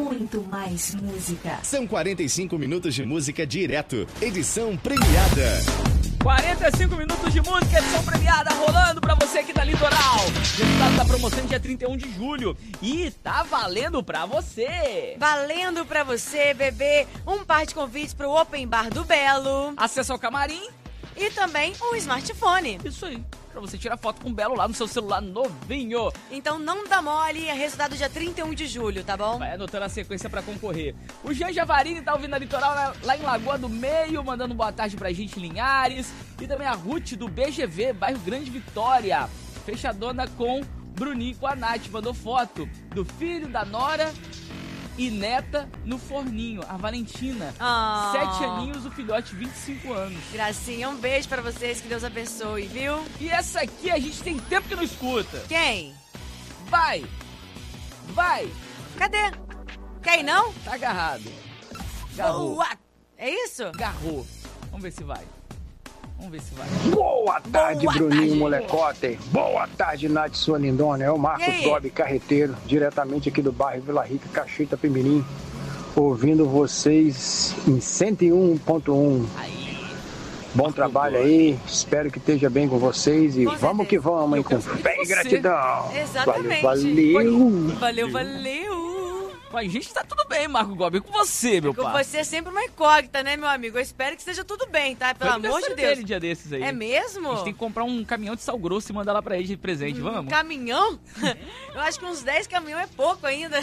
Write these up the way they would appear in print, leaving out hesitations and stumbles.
muito mais música. São 45 minutos de música direto. Edição premiada. 45 minutos de música, edição premiada, rolando pra você aqui da Litoral. Resultado da promoção dia 31 de julho. E tá valendo pra você. Valendo pra você, bebê, um par de convites pro Open Bar do Belo. Acesso ao camarim. E também um smartphone. Isso aí, pra você tirar foto com o Belo lá no seu celular novinho. Então não dá mole, é resultado dia 31 de julho, tá bom? Vai anotando a sequência pra concorrer. O Jean Javarini tá ouvindo a Litoral lá em Lagoa do Meio, mandando boa tarde pra gente em Linhares. E também a Ruth do BGV, bairro Grande Vitória. Fechadona com Bruninho e com a Nath. Mandou foto do filho, da nora e neta no forninho, a Valentina. 7 aninhos, o filhote, 25 anos. Gracinha, um beijo pra vocês, que Deus abençoe, viu? E essa aqui a gente tem tempo que não escuta. Quem? Vai! Cadê? Quem não? Tá agarrado. Garrou. É isso? Garrou. Vamos ver se vai. Boa tarde, Bruninho Molecote. Boa tarde, Nath, sua lindona. É o Marcos Gobi Carreteiro, diretamente aqui do bairro Vila Rica, Caxita, Pimirim. Ouvindo vocês em 101.1. Bom trabalho aí, espero que esteja bem com vocês e vamos que vamos, hein, com fé e gratidão. Exatamente. Valeu. Com a gente tá tudo bem, Marco Gobi. Com você, meu pai. Com você é sempre uma incógnita, né, meu amigo? Eu espero que esteja tudo bem, tá? Pelo amor de Deus. Dele, dia desses aí. É mesmo? A gente tem que comprar um caminhão de sal grosso e mandar lá pra ele de presente, vamos? Caminhão? Eu acho que uns 10 caminhões é pouco ainda.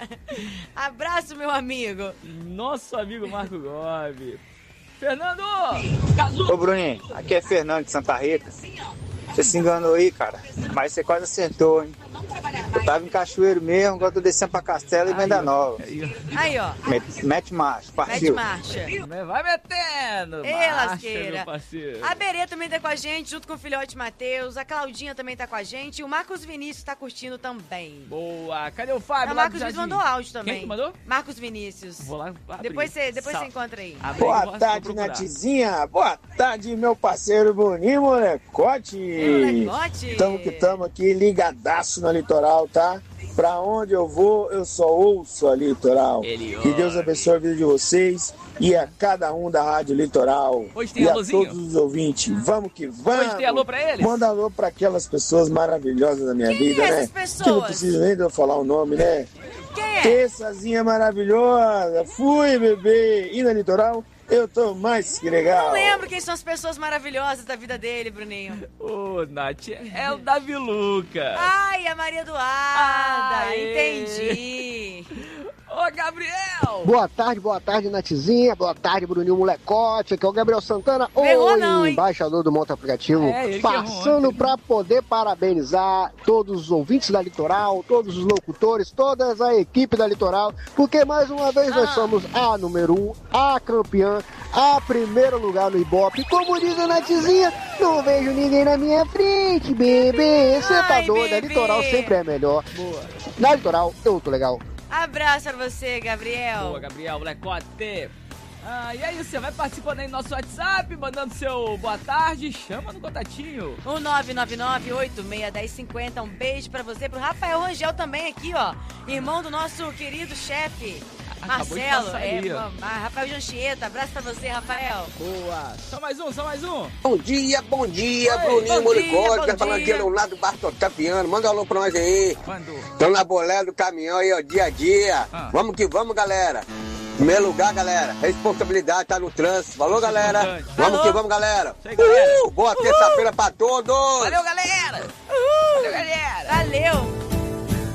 Abraço, meu amigo. Nosso amigo Marco Gobi. Fernando! Ô, Bruninho, aqui é Fernando de Santa Rita. Você se enganou aí, cara, mas você quase acertou, hein? Eu tava em Cachoeiro mesmo, agora tô descendo pra Castelo e Venda Nova. Aí, ó. Mete marcha, partiu. Mete marcha. Vai metendo. Ei, marcha, lasqueira. meu parceiro. A Berê também tá com a gente, junto com o filhote Matheus. A Claudinha também tá com a gente. E o Marcos Vinícius tá curtindo também. Boa. Cadê o Fábio? O Marcos Vinícius mandou áudio também. Quem que mandou? Marcos Vinícius. Vou lá abrir. Depois você encontra aí. Boa tarde, Natizinha. Boa tarde, meu parceiro Bruninho Molecote. Molecote. Tamo que tamo aqui, ligadaço na Litoral, tá? Pra onde eu vou, eu só ouço a Litoral. Que Deus abençoe a vida de vocês e a cada um da Rádio Litoral. Hoje tem e alôzinho? a todos os ouvintes. Vamos que vamos. Hoje tem alô pra eles? Manda alô pra aquelas pessoas maravilhosas da minha vida, né? Pessoas? Que não preciso nem de eu falar o nome, né? Quem é? Terçazinha maravilhosa. Fui, bebê. E na Litoral? Eu tô mais que legal. Não lembro quem são as pessoas maravilhosas da vida dele, Bruninho. Ô, Nath, é o Davi Lucas. Ai, a Maria Eduarda. Entendi. Ô, Gabriel. Boa tarde, Natizinha. Boa tarde, Bruninho Molecote. Aqui é o Gabriel Santana, o embaixador do Monte Aplicativo. Ele passando para poder parabenizar todos os ouvintes da Litoral, todos os locutores, toda a equipe da Litoral, porque mais uma vez nós somos a número 1, a campeã, a primeiro lugar no Ibope. Como diz a Natizinha, não vejo ninguém na minha frente, bebê. Você tá doido, a Litoral sempre é melhor. Boa. Na Litoral, eu tô legal. Abraço pra você, Gabriel. Boa, Gabriel, molecote. E aí, você vai participando aí do nosso WhatsApp, mandando seu boa tarde, chama no contatinho. O 999-861050, um beijo pra você, pro Rafael Rangel também aqui, ó, irmão do nosso querido chefe, Marcelo, Rafael Janchieta, abraço pra você, Rafael. Boa, só mais um. Bom dia, Bruninho Molecote, tá falando de Leonardo Bartotapiano, manda um alô pra nós aí. Estamos na boleia do caminhão aí, ó, dia a dia. Vamos que vamos, galera. Primeiro lugar, galera, responsabilidade tá no trânsito. Falou, galera. Vamos que vamos, galera. Galera. Boa terça-feira pra todos. Valeu, galera. Valeu.